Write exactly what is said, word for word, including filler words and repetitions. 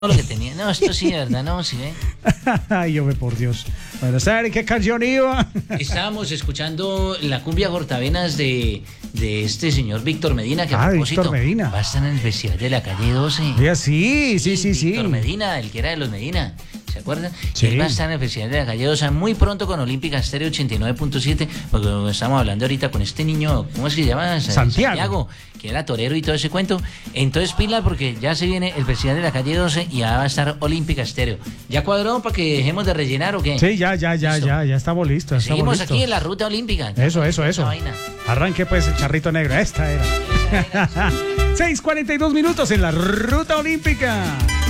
Lo que tenía. No, esto sí, de verdad, no, sí, ¿eh? Ay, hombre, por Dios. Bueno, ¿saben qué canción iba? Estábamos escuchando la cumbia cortavenas de, de este señor Víctor Medina, que a Ah, propósito Víctor Medina. va a estar en el festival de la calle doce. Ya, sí, sí, sí, sí. Víctor Medina, el que era de los Medina. ¿Se acuerdan? Sí. Él va a estar en el Festival de la Calle doce muy pronto con Olímpica Stereo ochenta y nueve punto siete, porque estamos hablando ahorita con este niño, ¿cómo es que se llama? Santiago. Santiago, que era torero y todo ese cuento. Entonces pila, porque ya se viene el Festival de la Calle doce y ya va a estar Olímpica Stereo. ¿Ya cuadró para que dejemos de rellenar o qué? Sí, ya, ya, ya, Listo. ya, ya estamos listos. Estamos Seguimos listos. aquí en la ruta olímpica. Eso, eso, eso. Esa vaina. Arranque pues el charrito negro. Esta era. seis cuarenta y dos minutos en la ruta olímpica.